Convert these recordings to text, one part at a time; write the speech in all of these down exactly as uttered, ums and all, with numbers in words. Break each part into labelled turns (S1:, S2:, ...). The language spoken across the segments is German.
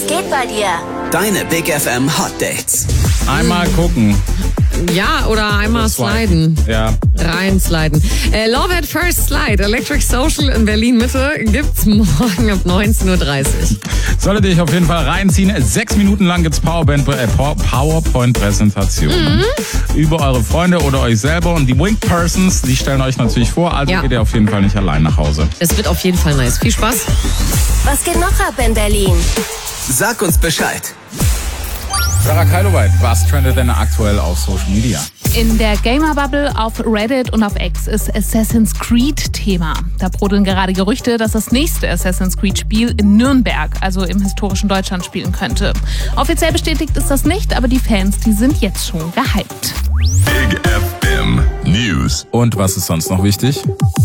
S1: Was geht bei dir?
S2: Deine Big F M Hot Dates.
S3: Einmal gucken.
S4: Ja, oder einmal sliden.
S3: Ja.
S4: Reinsliden. Äh, Love at First Slide, Electric Social in Berlin-Mitte, gibt's morgen ab neunzehn Uhr dreißig.
S3: Solltet ihr euch auf jeden Fall reinziehen. Sechs Minuten lang gibt's Powerband, äh, PowerPoint-Präsentationen. Mhm. Über eure Freunde oder euch selber. Und die Wink Persons, die stellen euch natürlich vor. Also ja. Geht ihr auf jeden Fall nicht allein nach Hause.
S4: Es wird auf jeden Fall nice. Viel Spaß.
S1: Was geht noch ab in Berlin?
S2: Sag uns Bescheid.
S3: Sarah Keiloweit, was trendet denn aktuell auf Social Media?
S5: In der Gamer-Bubble auf Reddit und auf X ist Assassin's Creed Thema. Da brodeln gerade Gerüchte, dass das nächste Assassin's Creed-Spiel in Nürnberg, also im historischen Deutschland, spielen könnte. Offiziell bestätigt ist das nicht, aber die Fans, die sind jetzt schon gehypt.
S6: Big F M News.
S3: Und was ist sonst noch wichtig?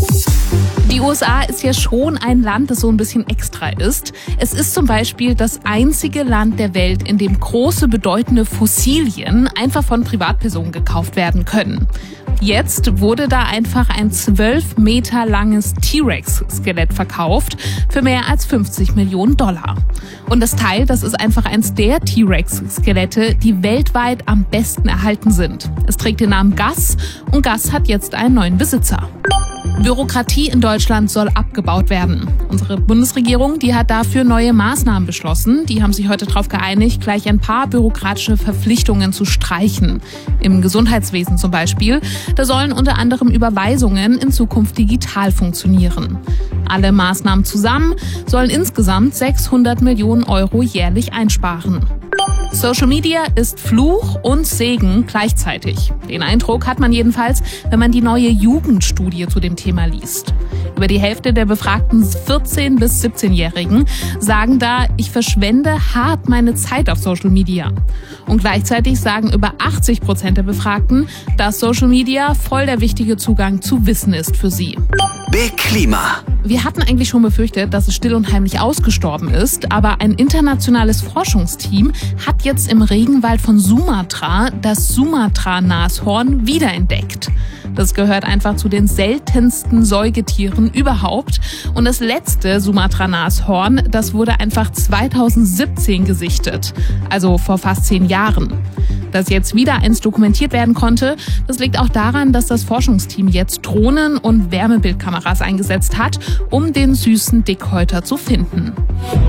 S5: Die U S A ist ja schon ein Land, das so ein bisschen extra ist. Es ist zum Beispiel das einzige Land der Welt, in dem große, bedeutende Fossilien einfach von Privatpersonen gekauft werden können. Jetzt wurde da einfach ein zwölf Meter langes T-Rex-Skelett verkauft für mehr als fünfzig Millionen Dollar. Und das Teil, das ist einfach eins der T-Rex-Skelette, die weltweit am besten erhalten sind. Es trägt den Namen Gus und Gus hat jetzt einen neuen Besitzer. Bürokratie in Deutschland soll abgebaut werden. Unsere Bundesregierung, die hat dafür neue Maßnahmen beschlossen. Die haben sich heute darauf geeinigt, gleich ein paar bürokratische Verpflichtungen zu streichen. Im Gesundheitswesen zum Beispiel. Da sollen unter anderem Überweisungen in Zukunft digital funktionieren. Alle Maßnahmen zusammen sollen insgesamt sechshundert Millionen Euro jährlich einsparen. Social Media ist Fluch und Segen gleichzeitig. Den Eindruck hat man jedenfalls, wenn man die neue Jugendstudie zu dem Thema liest. Über die Hälfte der befragten vierzehn- bis siebzehnjährigen sagen da, ich verschwende hart meine Zeit auf Social Media. Und gleichzeitig sagen über achtzig Prozent der Befragten, dass Social Media voll der wichtige Zugang zu Wissen ist für sie.
S2: Big Klima.
S5: Wir hatten eigentlich schon befürchtet, dass es still und heimlich ausgestorben ist, aber ein internationales Forschungsteam hat jetzt im Regenwald von Sumatra das Sumatra-Nashorn wiederentdeckt. Das gehört einfach zu den seltensten Säugetieren überhaupt. Und das letzte Sumatra-Nashorn, das wurde einfach zweitausendsiebzehn gesichtet, also vor fast zehn Jahren. Dass jetzt wieder eins dokumentiert werden konnte, das liegt auch daran, dass das Forschungsteam jetzt Drohnen und Wärmebildkameras eingesetzt hat, um den süßen Dickhäuter zu finden.